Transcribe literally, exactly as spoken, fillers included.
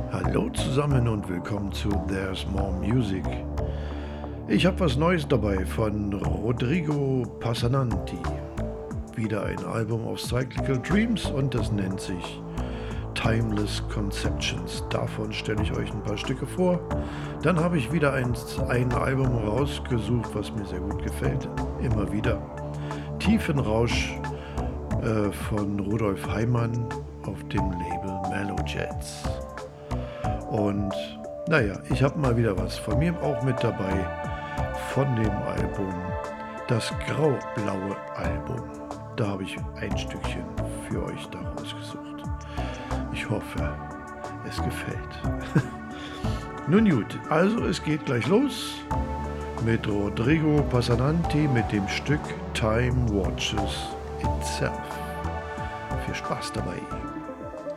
Hallo zusammen und willkommen zu There's More Music. Ich habe was Neues dabei von Rodrigo Passananti. Wieder ein Album auf Cyclical Dreams und das nennt sich Timeless Conceptions. Davon stelle ich euch ein paar Stücke vor. Dann habe ich wieder ein, ein Album rausgesucht, was mir sehr gut gefällt. Immer wieder. Tiefenrausch äh, von Rudolf Heimann auf dem Label Mellowjets. Und naja, ich habe mal wieder was von mir auch mit dabei von dem Album, das Grau-Blaue Album. Da habe ich ein Stückchen für euch da rausgesucht. Ich hoffe, es gefällt. Nun gut, also es geht gleich los mit Rodrigo Passananti mit dem Stück Time Watches Itself. Viel Spaß dabei.